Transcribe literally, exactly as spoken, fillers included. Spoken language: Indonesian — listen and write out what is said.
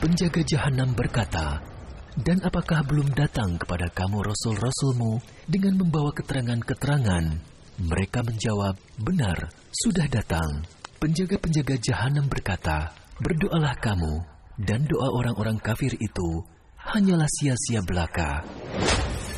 Penjaga jahanam berkata, "Dan apakah belum datang kepada kamu rasul-rasulmu dengan membawa keterangan-keterangan?" Mereka menjawab, "Benar, sudah datang." Penjaga-penjaga jahanam berkata, "Berdoalah kamu, dan doa orang-orang kafir itu hanyalah sia-sia belaka."